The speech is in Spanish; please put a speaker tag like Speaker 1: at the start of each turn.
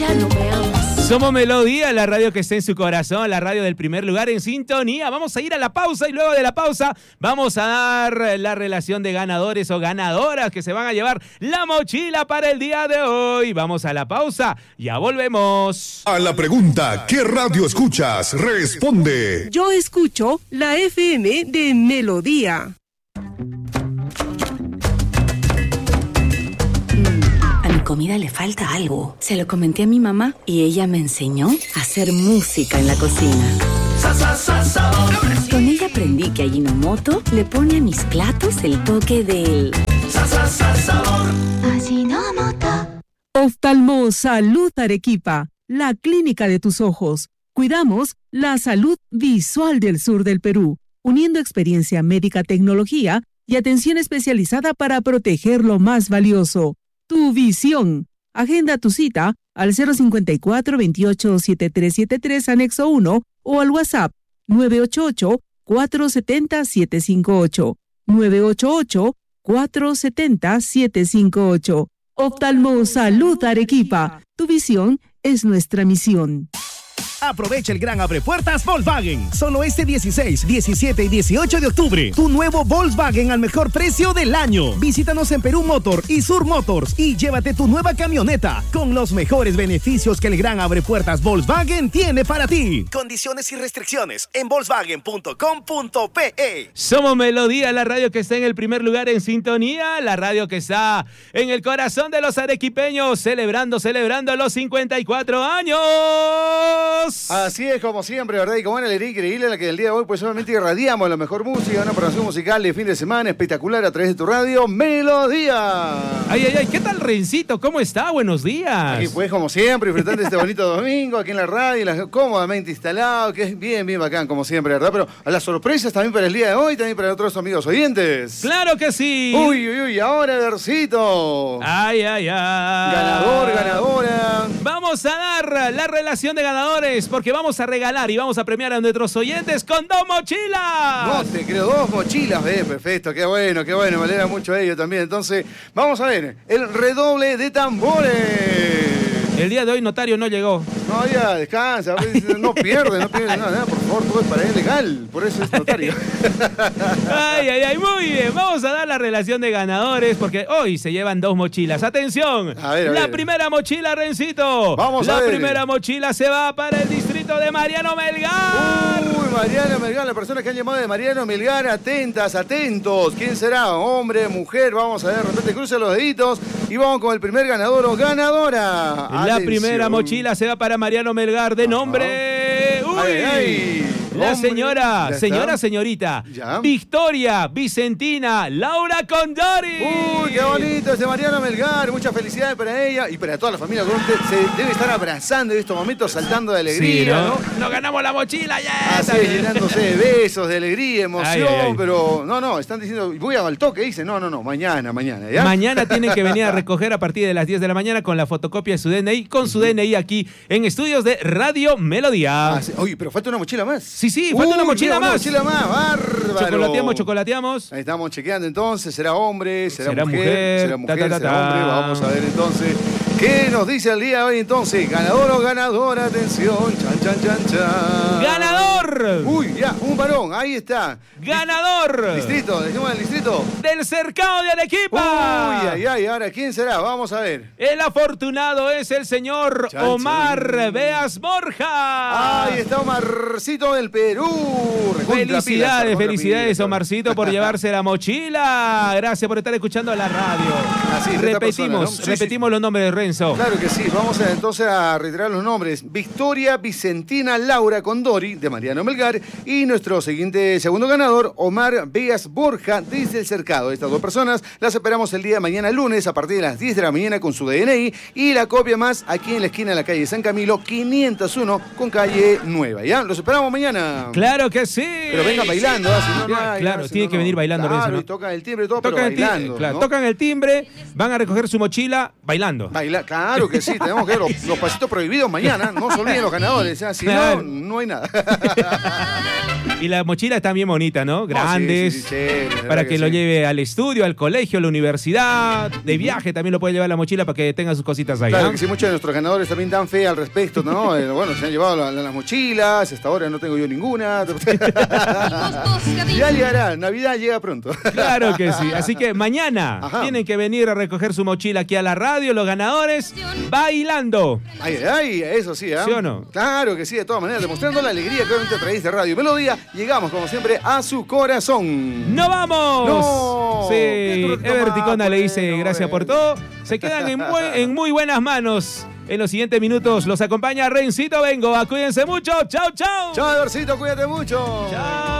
Speaker 1: Ya no me amas.
Speaker 2: Somos Melodía, la radio que está en su corazón, la radio del primer lugar en sintonía. Vamos a ir a la pausa y luego de la pausa vamos a dar la relación de ganadores o ganadoras que se van a llevar la mochila para el día de hoy. Vamos a la pausa, ya volvemos.
Speaker 3: A la pregunta, ¿qué radio escuchas? Responde.
Speaker 4: Yo escucho la FM de Melodía.
Speaker 1: A mi comida le falta algo. Se lo comenté a mi mamá y ella me enseñó a hacer música en la cocina. Con ella aprendí que Ajinomoto le pone a mis platos el toque del sabor. Ajinomoto.
Speaker 4: Oftalmo Salud Arequipa, la clínica de tus ojos. Cuidamos la salud visual del sur del Perú, uniendo experiencia médica, tecnología y atención especializada para proteger lo más valioso, tu visión. Agenda tu cita al 054-28-7373 anexo 1 o al WhatsApp 988-470-758. 988-470-758. Oftalmo Salud Arequipa. Tu visión es nuestra misión.
Speaker 5: Aprovecha el gran abrepuertas Volkswagen. Solo este 16, 17 y 18 de octubre. Tu nuevo Volkswagen al mejor precio del año. Visítanos en Perú Motor y Sur Motors y llévate tu nueva camioneta con los mejores beneficios que el gran abrepuertas Volkswagen tiene para ti. Condiciones y restricciones en volkswagen.com.pe.
Speaker 2: Somos Melodía, la radio que está en el primer lugar en sintonía, la radio que está en el corazón de los arequipeños, celebrando los 54 años.
Speaker 6: Así es, como siempre, ¿verdad? Y como una alegría increíble la que el día de hoy pues solamente irradiamos la mejor música, una programación musical de fin de semana espectacular a través de tu radio Melodía.
Speaker 2: Ay, ¿qué tal, Rencito? ¿Cómo está? Buenos días.
Speaker 6: Aquí pues como siempre, disfrutando este bonito domingo, aquí en la radio, cómodamente instalado, que es bien bacán como siempre, ¿verdad? Pero a las sorpresas también para el día de hoy, también para otros amigos oyentes.
Speaker 2: ¡Claro que sí!
Speaker 6: Uy, ahora Versito.
Speaker 2: Ay.
Speaker 6: Ganadora.
Speaker 2: Vamos a dar la relación de ganadores, porque vamos a regalar y vamos a premiar a nuestros oyentes con 2 mochilas.
Speaker 6: No te creo, 2 mochilas, perfecto, qué bueno, me alegra mucho ello también. Entonces, vamos a ver, el redoble de tambores.
Speaker 2: El día de hoy notario no llegó.
Speaker 6: No, ya, descansa, no pierde nada, por favor, todo es para él legal, por eso es notario.
Speaker 2: Ay, muy bien, vamos a dar la relación de ganadores, porque hoy se llevan 2 mochilas. ¡Atención!
Speaker 6: A ver.
Speaker 2: La primera mochila, Rencito.
Speaker 6: Vamos a ver.
Speaker 2: La primera mochila se va para el distrito de Mariano Melgar.
Speaker 6: Mariano Melgar, las personas que han llamado de Mariano Melgar, atentos. ¿Quién será? Hombre, mujer, vamos a ver, de repente cruza los deditos y vamos con el primer ganador o ganadora.
Speaker 2: La primera mochila se va para Mariano Melgar, de nombre... La señorita,
Speaker 6: ¿ya?
Speaker 2: Victoria Vicentina Laura Condori.
Speaker 6: Qué bonito ese Mariano Melgar, muchas felicidades para ella y para toda la familia. Se debe estar abrazando en estos momentos, saltando de alegría,
Speaker 2: sí,
Speaker 6: ¿no?
Speaker 2: Nos ganamos la mochila, ya.
Speaker 6: Así es, llenándose de besos, de alegría, emoción, pero no, están diciendo, voy al toque, dice, no, mañana, ¿ya?
Speaker 2: Mañana tienen que venir a recoger a partir de las 10 de la mañana con la fotocopia de su DNI, con su DNI aquí en estudios de Radio Melodía.
Speaker 6: Sí. Oye, pero falta una mochila más.
Speaker 2: Sí, falta una mochila más.
Speaker 6: Una mochila más, bárbaro.
Speaker 2: Chocolateamos.
Speaker 6: Ahí estamos chequeando entonces, ¿será hombre? ¿Será mujer? ¿Será mujer? ¿Será hombre? Vamos a ver entonces. ¿Qué nos dice el día de hoy entonces? ¿Ganador o ganadora? Atención, chan.
Speaker 2: ¡Ganador!
Speaker 6: Ya, un varón, ahí está.
Speaker 2: ¡Ganador!
Speaker 6: Distrito, decimos el distrito.
Speaker 2: Del cercado de Arequipa.
Speaker 6: Ahora, ¿quién será? Vamos a ver.
Speaker 2: El afortunado es el señor Omar Beas Borja.
Speaker 6: Ahí está Omarcito del Perú.
Speaker 2: Felicidades, Omarcito, por llevarse la mochila. Gracias por estar escuchando la radio.
Speaker 6: Así,
Speaker 2: repetimos los nombres de Renzo.
Speaker 6: Claro que sí, vamos entonces a reiterar los nombres. Victoria Vicentina Laura Condori, de Mariano Melgar, y nuestro segundo ganador, Omar Beas Borja, desde el cercado. Estas 2 personas las esperamos el día de mañana lunes a partir de las 10 de la mañana con su DNI y la copia más aquí en la esquina de la calle San Camilo 501 con calle Nueva, ¿ya? Los esperamos mañana.
Speaker 2: Claro que sí.
Speaker 6: Pero vengan bailando,
Speaker 2: tiene que venir bailando.
Speaker 6: Claro,
Speaker 2: Renzo, ¿no?
Speaker 6: Y tocan el timbre y todo, pero bailando.
Speaker 2: ¿no? Tocan el timbre, van a recoger su mochila bailando.
Speaker 6: Claro que sí, tenemos que ver los pasitos prohibidos mañana, no se olviden los ganadores, si no hay nada.
Speaker 2: Y las mochilas están bien bonitas, ¿no? Grandes.
Speaker 6: Sí,
Speaker 2: para que lo lleve al estudio, al colegio, a la universidad. De viaje también lo puede llevar la mochila para que tenga sus cositas ahí.
Speaker 6: Claro,
Speaker 2: ¿no?
Speaker 6: que sí, muchos de nuestros ganadores también dan fe al respecto, ¿no? Bueno, se han llevado las mochilas, hasta ahora no tengo yo ninguna. Ya llegará, Navidad llega pronto.
Speaker 2: Claro que sí. Así que mañana tienen que venir a recoger su mochila aquí a la radio, los ganadores, bailando.
Speaker 6: Ay, eso sí, ¿eh?
Speaker 2: ¿Sí o no?
Speaker 6: Claro que sí, de todas maneras, demostrando la alegría que obviamente a través de Radio Melodía llegamos, como siempre, a su corazón.
Speaker 2: ¡No vamos!
Speaker 6: ¡No!
Speaker 2: Sí, Ever Ticona le dice gracias por todo. Se quedan en muy buenas manos. En los siguientes minutos los acompaña Rencito Bengoa. Cuídense mucho. Chau, chau.
Speaker 6: Chao, Evercito, cuídate mucho.
Speaker 2: Chao.